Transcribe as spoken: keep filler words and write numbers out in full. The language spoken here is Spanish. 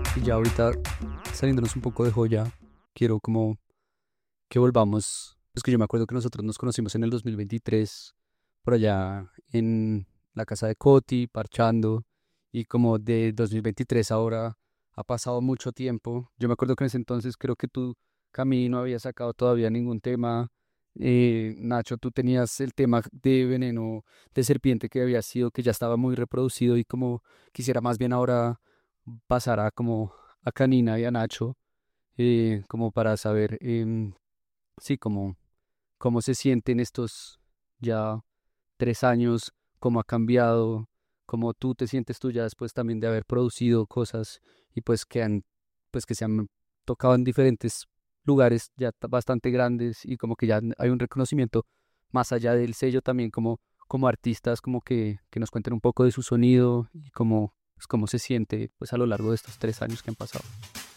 Y ya ahorita saliéndonos un poco de joya, quiero como que volvamos. Es que yo me acuerdo que nosotros nos conocimos en el dos mil veintitrés, por allá en la casa de Coti, parchando, y como de dos mil veintitrés ahora ha pasado mucho tiempo. Yo me acuerdo que en ese entonces creo que tú, Cami, no había sacado todavía ningún tema. Eh, Nacho, tú tenías el tema de veneno de serpiente que había sido, que ya estaba muy reproducido y como quisiera más bien ahora pasar a como a Canina y a Nacho, eh, como para saber, em, sí, como cómo se sienten estos ya tres años, cómo ha cambiado, cómo tú te sientes tú ya después también de haber producido cosas y pues que han, pues que se han tocado en diferentes lugares ya ta- bastante grandes y como que ya hay un reconocimiento más allá del sello también como, como artistas, como que, que nos cuenten un poco de su sonido y cómo, pues, cómo se siente pues a lo largo de estos tres años que han pasado.